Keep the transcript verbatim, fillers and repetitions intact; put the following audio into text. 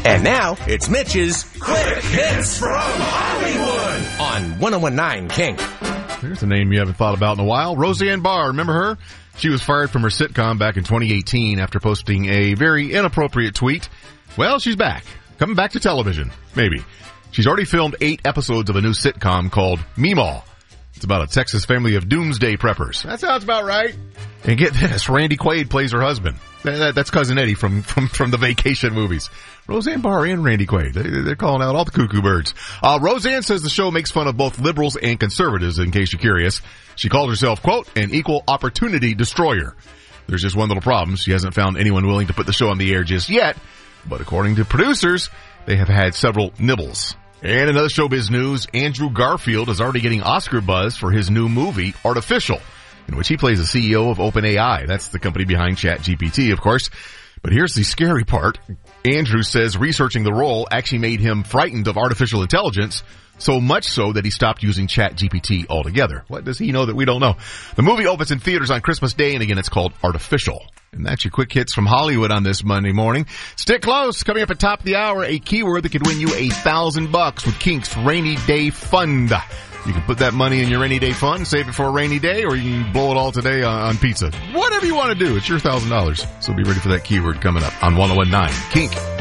And now, it's Mitch's Quick Hits from Hollywood on one oh one point nine Kink. Here's a name you haven't thought about in a while. Roseanne Barr, remember her? She was fired from her sitcom back in twenty eighteen after posting a very inappropriate tweet. Well, she's back. Coming back to television. Maybe. She's already filmed eight episodes of a new sitcom called Meemaw. It's about a Texas family of doomsday preppers. That sounds about right. And get this, Randy Quaid plays her husband. That's Cousin Eddie from, from, from the Vacation movies. Roseanne Barr and Randy Quaid. They, they're calling out all the cuckoo birds. Uh, Roseanne says the show makes fun of both liberals and conservatives, in case you're curious. She called herself, quote, an equal opportunity destroyer. There's just one little problem. She hasn't found anyone willing to put the show on the air just yet. But according to producers, they have had several nibbles. And another showbiz news, Andrew Garfield is already getting Oscar buzz for his new movie, Artificial, in which he plays the C E O of OpenAI. That's the company behind ChatGPT, of course. But here's the scary part. Andrew says researching the role actually made him frightened of artificial intelligence, so much so that he stopped using ChatGPT altogether. What does he know that we don't know? The movie opens in theaters on Christmas Day, and again, it's called Artificial. And that's your quick hits from Hollywood on this Monday morning. Stick close. Coming up at top of the hour, a keyword that could win you a thousand bucks with Kink's Rainy Day Fund. You can put that money in your rainy day fund, save it for a rainy day, or you can blow it all today on, on pizza. Whatever you want to do, it's your thousand dollars. So be ready for that keyword coming up on one oh one point nine Kink.